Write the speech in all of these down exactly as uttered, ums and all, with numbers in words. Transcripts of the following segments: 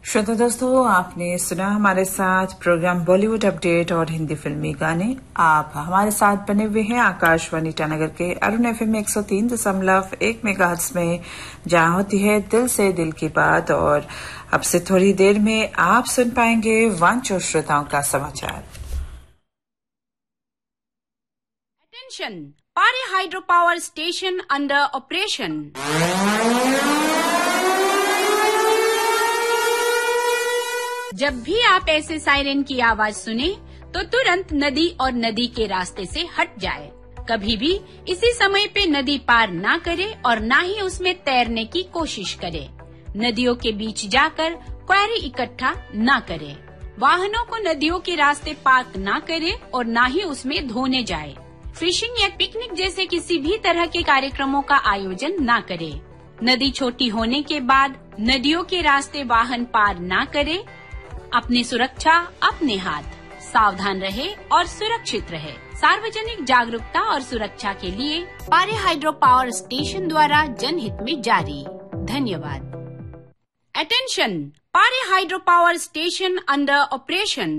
श्रोता दोस्तों, आपने सुना हमारे साथ प्रोग्राम बॉलीवुड अपडेट और हिंदी फिल्मी गाने। आप हमारे साथ बने हुए हैं आकाशवाणी ईटानगर के अरुण एफएम एक सौ तीन दशमलव एक मेगाहर्ट्ज में, जहां होती है दिल से दिल की बात। और अब से थोड़ी देर में आप सुन पाएंगे वांचो श्रोताओं का समाचार। Attention! Pari Hydropower Station under operation. जब भी आप ऐसे सायरन की आवाज सुने तो तुरंत नदी और नदी के रास्ते से हट जाए। कभी भी इसी समय पे नदी पार ना करे और ना ही उसमें तैरने की कोशिश करे। नदियों के बीच जाकर क्वेरी इकट्ठा ना करे। वाहनों को नदियों के रास्ते पार्क ना करे और ना ही उसमें धोने जाए। फिशिंग या पिकनिक जैसे किसी भी तरह के कार्यक्रमों का आयोजन ना करे। नदी छोटी होने के बाद नदियों के रास्ते वाहन पार ना करे। अपनी सुरक्षा अपने हाथ, सावधान रहे और सुरक्षित रहे। सार्वजनिक जागरूकता और सुरक्षा के लिए पारे हाइड्रो पावर स्टेशन द्वारा जनहित में जारी। धन्यवाद। अटेंशन, पारे hydro power station under operation.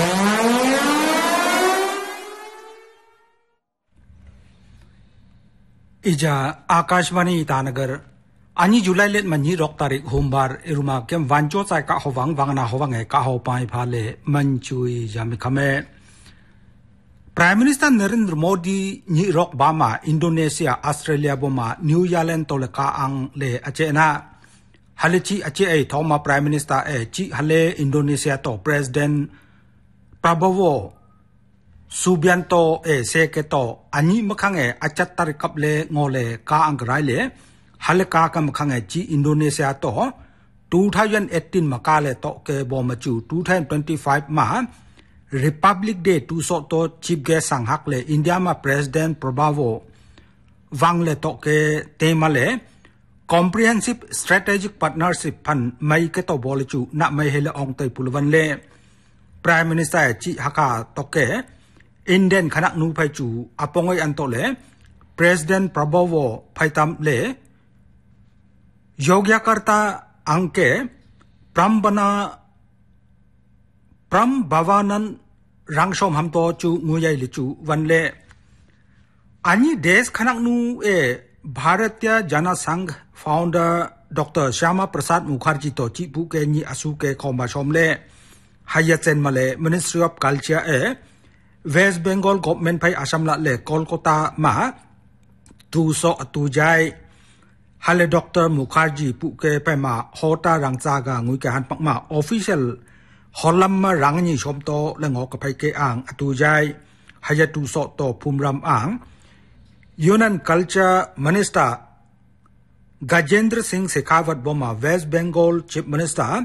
इजा Akashvani Itanagar Ani July let mani rok tarik humbar iruma kem vancho sai ka howang wangna howang e ka ho pai phale manchui jami khame Prime Minister Narendra Modi ni rok bama Indonesia Australia boma New Zealand to le ka ang le achena halechi ache ai thoma Prime Minister e chi hale Indonesia to President Prabowo Subianto e seketo ani makhang e achat tarik kap le ngole ka ang rai le Halika kam khange chi Indonesia to twenty eighteen makale to ke bomachu twenty twenty-five ma Republic Day tu so to chief guest sang hak le India ma President Prabowo wang le to ke tema le Comprehensive Strategic Partnership pan mai ke to bolachu na mai hele ong tai pulwan le Prime Minister chi haka to ke Indian khanak nu phai chu apongoi an to le President Prabowo phaitam le Yogyakarta angke prambana pram bhavanan rangshom hamto chu nguyai lichu wanle ani desh khanak nu e Bharatiya Jana Sangh founder Doctor Shyama Prasad Mukherjee to chi pu ke ni asu ke khoma somle hayachen male Ministry of Culture e West Bengal government phai Assam la le Kolkata ma tu so tu jai Hale Doctor Mukherjee pu ke pema hota rangcha ga ngui ke han pakma official holam ma rangni somto lengo ka phai ke ang atu jai hayatu so to phumram ang Yunnan Culture Minister Gajendra Singh Shekhawat boma West Bengal Chief Minister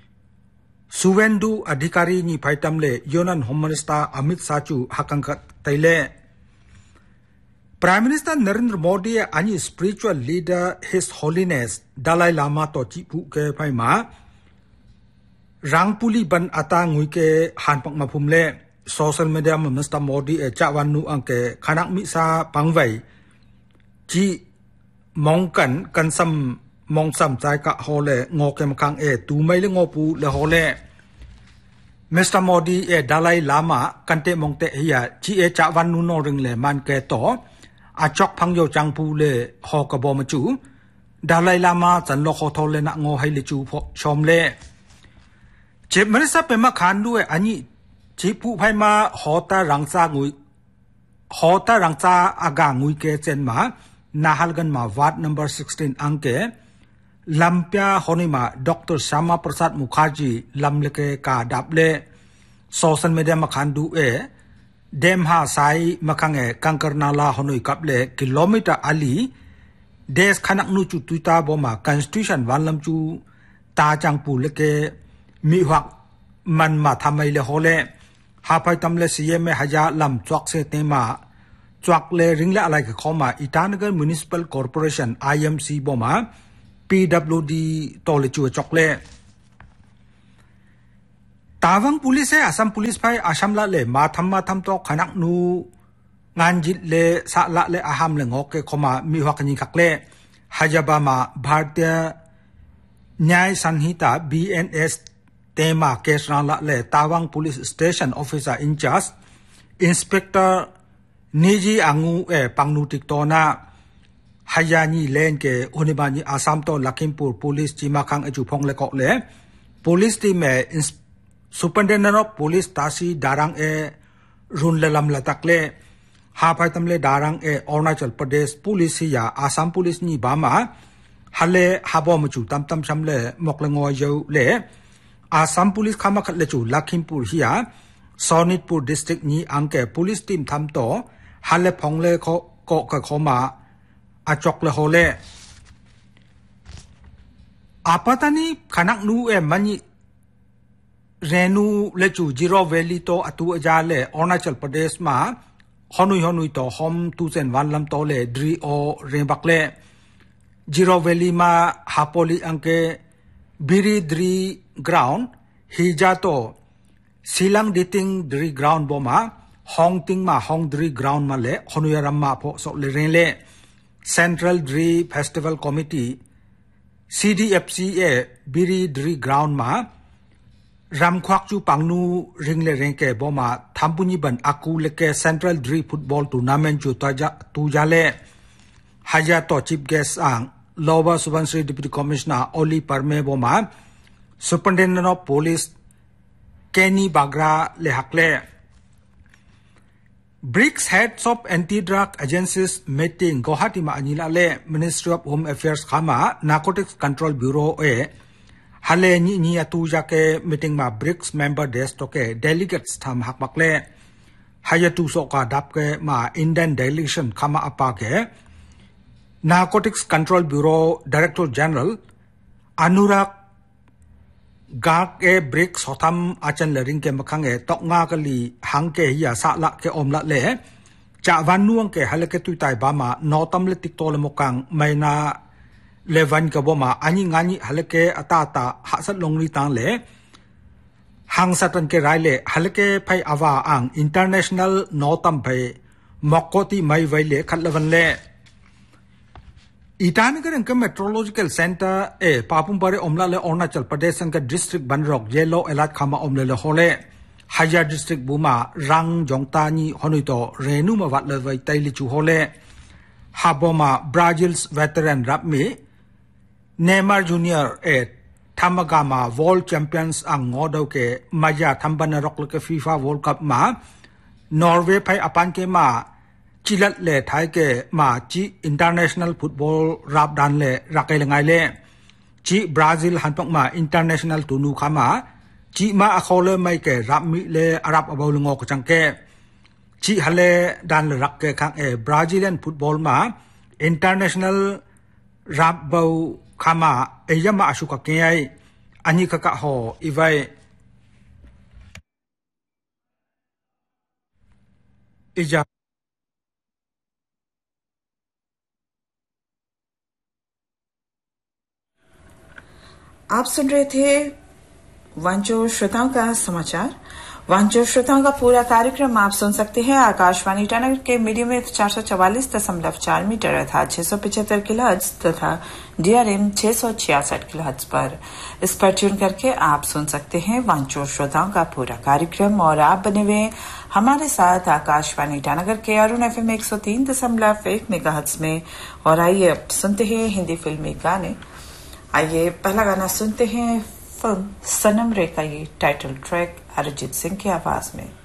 Suvendu Adhikari ni phaitam le Yunnan Home Minister Amit Shah chu hakang taile Prime Minister Narendra Modi ani spiritual leader His Holiness Dalai Lama to chi pu ke phai ma rangpuli ban ata ngui ke han pak ma phum le social media ma Mister Modi e chawan nu ang ke khanak mi sa pangwai chi mongkan kansam mongsam chai ka hole ngo ke makang e tu mai le ngo pu le hole Mister Modi e Dalai Lama kante mongte hiya chi e chawan nu no ring le man ke to Achok Pangyo Changpu le Hoka Bomachu Dalai Lama Chan Lo Hoto le na ngo hai le chu pho chom le Chief Minister Pema Khandu e ani chipu phai ma hota rangcha ngui hota rangcha aga ngui ke chen ma Nahalgan ma Ward number sixteen angke Lampia Honima Doctor Shyama Prasad Mukherjee lamleke ka daple social media ma Khandu e Demha sai makange Kankarnala honoi kaple kilometer ali des khanak nu chu tuita boma constitution wanlam chu ta changpu leke mi hwak man ma thamai le hole ha phai tam le cm haja lam chwak se tema chwak le ringla alai ke khoma Itanagar Municipal Corporation I M C boma P W D tole chu chokle Tawang police e Assam police phai Assam la le ma tham ma tham to khanak nu ngan jit le sa la le aham le ngok ke khoma mi hwa kani khak le hajaba ma Bharatiya Nyay Sanhita B N S तेमा case राला ले Tawang police station officer in charge inspector निजी आंगू ए पांगनुटिक तोना हायानी लेन के उनिबानी आसाम तो Lakhimpur police चिमाखांग एजुफोंग ले कोले police team में superintendent of police Tasi Darang A run ललम लतकले हाफाइतमले Darang A Arunachal Pradesh police या आसाम पुलिस नी बामा हले हाबो मचु तम तम समले मोकलंगो यो ले आसाम पुलिस खामा खले चु लखीमपुर हिया सोनितपुर डिस्ट्रिक्ट नी अंके पुलिस टीम थम तो हले फोंगले को को का खोमा अचोकले होले आपतानी खनक नु a money Renu लेचु zero valley तो अतु अजाले अरुणाचल प्रदेश मा हनुई हनुई तो होम तुसेन वन लम तो ले ड्री ओ रेबकले जीरो वैली मा हापोली अंके बिरी द्री ग्राउंड हिजा तो सिलंग डिटिंग द्री ग्राउंड बोमा होंग तिंग मा होंग द्री ग्राउंड मा ले हनुई रम्मा फो सो ले रेले सेंट्रल ड्री फेस्टिवल कमिटी सीडीएफसी ए बिरी ड्री ग्राउंड मा रामख्वाकचू पांगनु रिंगले रेंके बोमा थाम्पुनी बन आकू लेके सेंट्रल ड्री फुटबॉल टूर्नामेंट जो ताजा तुजाले हाजा तो चीफ गेस्ट आंग lower Subansiri deputy commissioner Oli Parme Bhoma superintendent of police केनी बागरा ले हकले BRICS heads of anti drug agencies meeting Guwahati मा अनिला ले मिनिस्ट्री ऑफ होम अफेयर्स खामा नार्कोटिक्स कंट्रोल ब्यूरो ए हले नी नी अतु जाके मीटिंग मा ब्रिक्स मेंबर देश तो के डेलीगेट्स थम हकमकले हायतु सोका दाप के मा इंडियन डेलीगेशन खामा अपा के narcotics control bureau director general अनुराग गाक ए ब्रिक्स होथम आचन लरिंग के मखंगे तोंगा कली हंके हिया साला के ओमला ले चावानुंग के हलके तुइताई बामा नोतम ले टिकतोल मोकांग मैना लेवन का बोमा अनि गानी हलके अता अता हासत लोंगरी तांग ले हांगसतन के रायले हलके फै अवा आंग इंटरनेशनल नोतम फै मकोती मै वैले खलवन ले ईटानगर के मेट्रोलॉजिकल सेंटर ए पापुम परे ओमला ले अरुणाचल प्रदेश के डिस्ट्रिक्ट बनरोक येलो अलर्ट खामा ओमले ले होले हाया डिस्ट्रिक्ट बुमा रंग जोंगतानी होनुतो रेनु मवात ले वै तैली चु होले हाबोमा ब्राजील्स वेटरन रबमी नेमार जूनियर ए थमगामा वर्ल्ड चैंपियंस अंग ngodo के मजा थंबन रोक के फीफा वर्ल्ड कप मा नॉर्वे फै अपान के मा चिलत ले थाई के मा ची इंटरनेशनल फुटबॉल राब दान ले राके लंगाई ले ची ब्राजील हनपक मा इंटरनेशनल तुनु खामा ची मा अखोले मै के राब मी ले अरब अबौलंगो को चंके ची हले दान ले रक के खांग ए ब्राजीलियन फुटबॉल मा इंटरनेशनल राब बौ खामा एयमा अशुका के आई अनि कका हो इवाई इजा आप सुन रहे थे वांचो श्रोताओं का समाचार। वांचो श्रोताओं का पूरा कार्यक्रम आप सुन सकते हैं आकाशवाणी ईटानगर के मीडियम वेव चार सौ चवालीस दशमलव चार मीटर अर्थात छह सौ पिछहत्तर किलोहर्ट्ज तथा डीआरएम छह सौ छियासठ किलोहर्ट्ज पर। इस पर ट्यून करके आप सुन सकते हैं वांचो श्रोताओं का पूरा कार्यक्रम और आप बने हुए हमारे साथ आकाशवाणी ईटानगर के अरुण एफएम एक सौ तीन दशमलव एक मेगाहर्ट्ज में। और आइए अब सुनते हैं हिंदी फिल्मी गाने। आइए पहला गाना सुनते हैं फिल्म सनम रे का ये टाइटल ट्रैक अरिजीत सिंह की आवाज में।